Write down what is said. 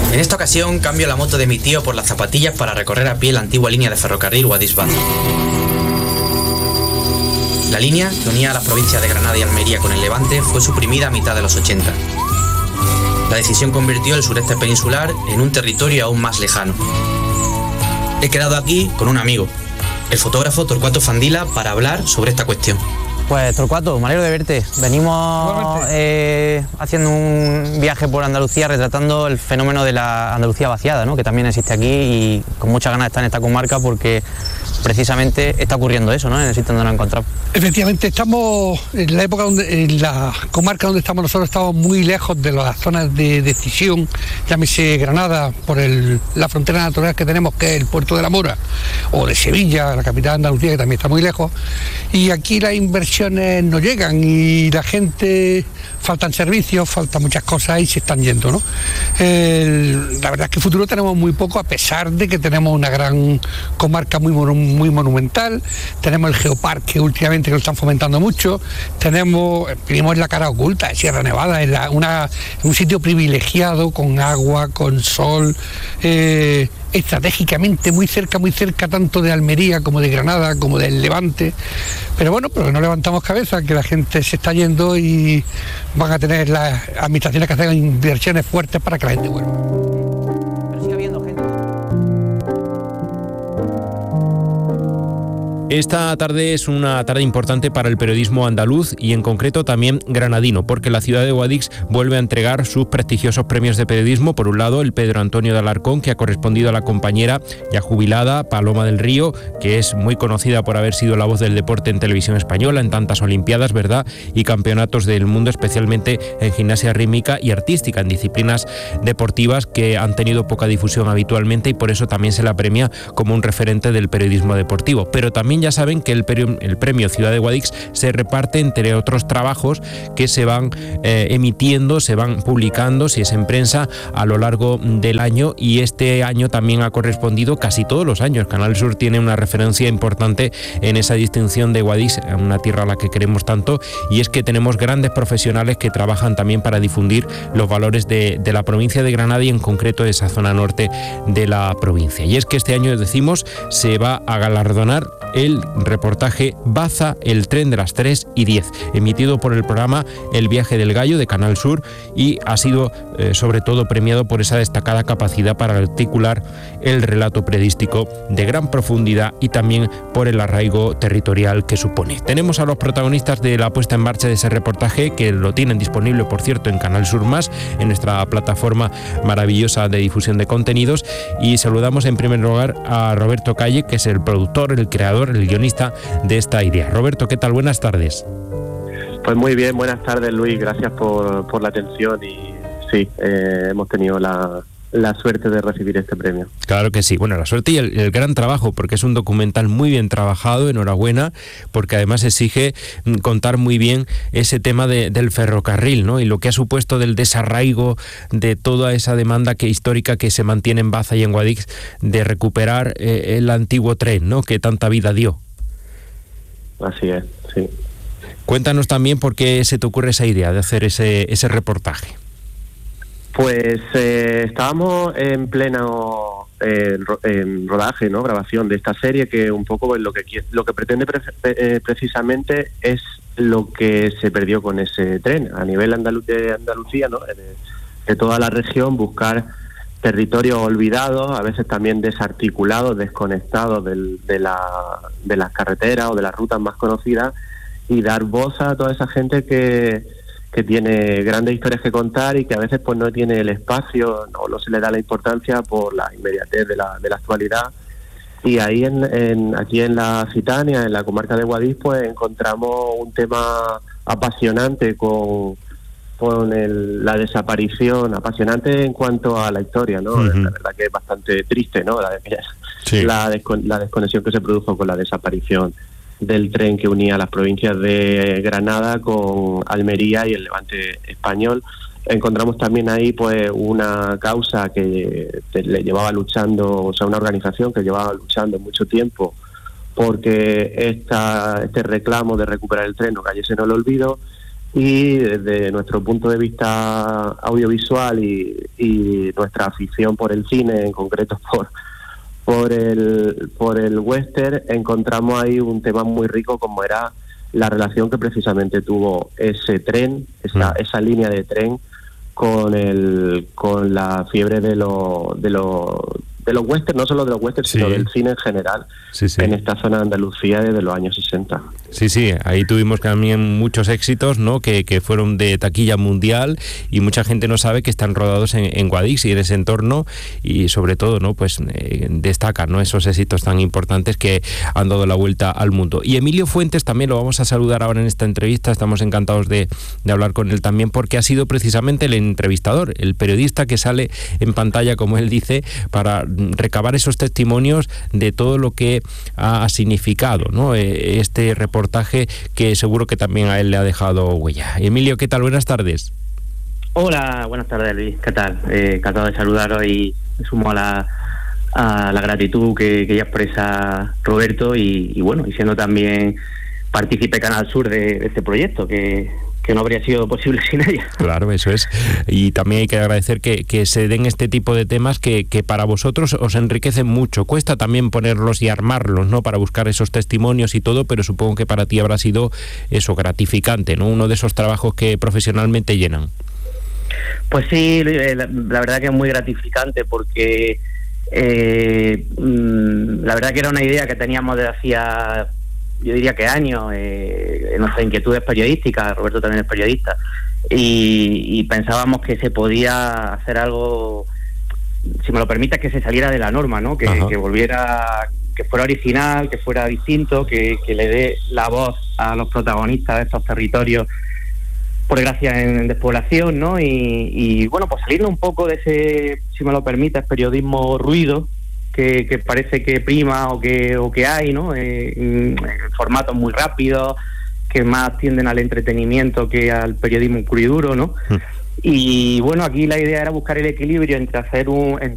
En esta ocasión cambio la moto de mi tío por las zapatillas para recorrer a pie la antigua línea de ferrocarril Guadix-Baza. La línea, que unía a las provincias de Granada y Almería con el Levante, fue suprimida a mitad de los 80. La decisión convirtió el sureste peninsular en un territorio aún más lejano. He quedado aquí con un amigo, el fotógrafo Torcuato Fandila, para hablar sobre esta cuestión. Pues Torcuato, me alegro de verte. Venimos haciendo un viaje por Andalucía retratando el fenómeno de la Andalucía vaciada, ¿no?, que también existe aquí, y con muchas ganas de estar en esta comarca porque precisamente está ocurriendo eso, ¿no?, en el sitio donde nos encontramos. Efectivamente, estamos en la época en la comarca donde estamos nosotros, estamos muy lejos de las zonas de decisión, llámese Granada, por la frontera natural que tenemos, que es el puerto de la Mora, o de Sevilla, la capital de Andalucía, que también está muy lejos, y aquí las inversiones no llegan y la gente, faltan servicios, faltan muchas cosas y se están yendo, ¿no? La verdad es que futuro tenemos muy poco, a pesar de que tenemos una gran comarca muy monumental, tenemos el geoparque últimamente que lo están fomentando mucho, vivimos en la cara oculta de Sierra Nevada, en un sitio privilegiado, con agua, con sol, estratégicamente muy cerca tanto de Almería como de Granada como del Levante, pero bueno, pero que no levantamos cabeza, que la gente se está yendo y van a tener las administraciones que hacer inversiones fuertes para que la gente vuelva. Pero sigue habiendo gente. Esta tarde es una tarde importante para el periodismo andaluz y en concreto también granadino, porque la ciudad de Guadix vuelve a entregar sus prestigiosos premios de periodismo. Por un lado, el Pedro Antonio de Alarcón, que ha correspondido a la compañera ya jubilada Paloma del Río, que es muy conocida por haber sido la voz del deporte en televisión española en tantas olimpiadas, ¿verdad?, y campeonatos del mundo, especialmente en gimnasia rítmica y artística, en disciplinas deportivas que han tenido poca difusión habitualmente, y por eso también se la premia como un referente del periodismo deportivo. Pero también ya saben que el premio Ciudad de Guadix se reparte entre otros trabajos que se van emitiendo, se van publicando, si es en prensa, a lo largo del año, y este año también ha correspondido, casi todos los años, Canal Sur tiene una referencia importante en esa distinción de Guadix, una tierra a la que queremos tanto, y es que tenemos grandes profesionales que trabajan también para difundir los valores de la provincia de Granada y en concreto de esa zona norte de la provincia. Y es que este año, decimos, se va a galardonar el reportaje Baza, el tren de las 3:10, emitido por el programa El Viaje del Gallo de Canal Sur, y ha sido sobre todo premiado por esa destacada capacidad para articular el relato periodístico de gran profundidad y también por el arraigo territorial que supone. Tenemos a los protagonistas de la puesta en marcha de ese reportaje, que lo tienen disponible, por cierto, en Canal Sur Más, en nuestra plataforma maravillosa de difusión de contenidos, y saludamos en primer lugar a Roberto Calle, que es el productor, el creador, el guionista de esta idea. Roberto, ¿qué tal? Buenas tardes. Pues muy bien, buenas tardes, Luis, gracias por la atención, y sí, hemos tenido la suerte de recibir este premio. Claro que sí, bueno, la suerte y el gran trabajo, porque es un documental muy bien trabajado, enhorabuena, porque además exige contar muy bien ese tema del ferrocarril, ¿no?, y lo que ha supuesto del desarraigo de toda esa demanda histórica que se mantiene en Baza y en Guadix, de recuperar el antiguo tren, ¿no?, que tanta vida dio. Así es, sí. Cuéntanos también por qué se te ocurre esa idea de hacer ese reportaje. Pues estábamos en pleno rodaje, ¿no?, grabación de esta serie, que un poco lo que pretende precisamente es lo que se perdió con ese tren a nivel de Andalucía, ¿no?, de toda la región, buscar territorios olvidados, a veces también desarticulados, desconectados de las carreteras o de las rutas más conocidas, y dar voz a toda esa gente que tiene grandes historias que contar y que a veces pues no tiene el espacio, no se le da la importancia por la inmediatez de la actualidad. Y ahí aquí en la Citania, en la comarca de Guadix, pues encontramos un tema apasionante con la desaparición, apasionante en cuanto a la historia, ¿no? Uh-huh. La verdad que es bastante triste, ¿no?, la desconexión que se produjo con la desaparición del tren que unía las provincias de Granada con Almería y el Levante español. Encontramos también ahí pues una causa que le llevaba luchando, o sea, una organización que llevaba luchando mucho tiempo porque este reclamo de recuperar el tren no cayese en el olvido, y desde nuestro punto de vista audiovisual y nuestra afición por el cine, en concreto por el western, encontramos ahí un tema muy rico, como era la relación que precisamente tuvo ese tren, esa línea de tren con la fiebre de los westerns, no solo de los westerns, sino del cine en general, en esta zona de Andalucía desde los años 60. Sí, ahí tuvimos también muchos éxitos, ¿no? Que fueron de taquilla mundial, y mucha gente no sabe que están rodados en Guadix y en ese entorno, y sobre todo, ¿no? Pues destacan, ¿no? Esos éxitos tan importantes que han dado la vuelta al mundo. Y Emilio Fuentes también lo vamos a saludar ahora en esta entrevista. Estamos encantados de hablar con él también, porque ha sido precisamente el entrevistador, el periodista que sale en pantalla, como él dice, para recabar esos testimonios de todo lo que ha significado, ¿no? Este reportaje, que seguro que también a él le ha dejado huella. Emilio, ¿qué tal? Buenas tardes. Hola, buenas tardes, Luis. ¿Qué tal? Encantado de saludaros, y me sumo a la gratitud que ya expresa Roberto, y bueno, y siendo también partícipe Canal Sur de este proyecto, que no habría sido posible sin ella. Claro, eso es. Y también hay que agradecer que se den este tipo de temas que para vosotros os enriquecen mucho. Cuesta también ponerlos y armarlos, ¿no? Para buscar esos testimonios y todo, pero supongo que para ti habrá sido eso, gratificante, ¿no? Uno de esos trabajos que profesionalmente llenan. Pues sí, la verdad que es muy gratificante, porque la verdad que era una idea que teníamos desde hacía, yo diría que años, nuestras inquietudes periodísticas. Roberto también es periodista, y pensábamos que se podía hacer algo, si me lo permites, que se saliera de la norma, ¿no? Que volviera, que fuera original, que fuera distinto, que le dé la voz a los protagonistas de estos territorios, por desgracia, en despoblación, ¿no? Y bueno, pues salirnos un poco de ese, si me lo permites, periodismo ruido que parece que prima o que hay, ¿no? Formatos muy rápidos, que más tienden al entretenimiento que al periodismo puro y duro, ¿no? Y bueno, aquí la idea era buscar el equilibrio entre